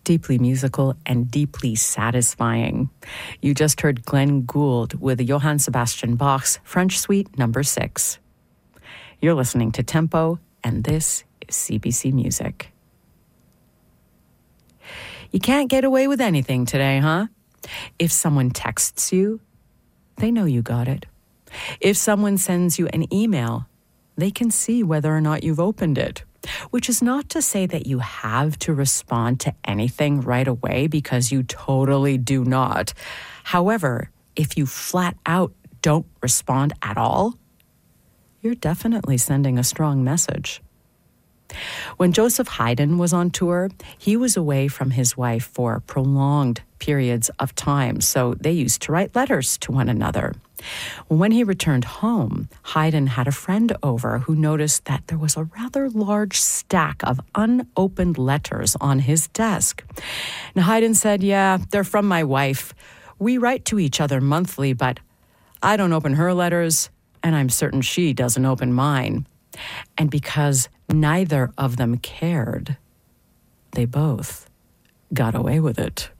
Deeply musical and deeply satisfying. You just heard Glenn Gould with Johann Sebastian Bach's French Suite No. 6. You're listening to Tempo, and this is CBC Music. You can't get away with anything today, huh? If someone texts you, they know you got it. If someone sends you an email, they can see whether or not you've opened it. Which is not to say that you have to respond to anything right away, because you totally do not. However, if you flat out don't respond at all, you're definitely sending a strong message. When Joseph Haydn was on tour, he was away from his wife for prolonged periods of time, so they used to write letters to one another. When he returned home, Haydn had a friend over who noticed that there was a rather large stack of unopened letters on his desk. Now, Haydn said, "Yeah, they're from my wife. We write to each other monthly, but I don't open her letters, and I'm certain she doesn't open mine." And because neither of them cared, they both got away with it.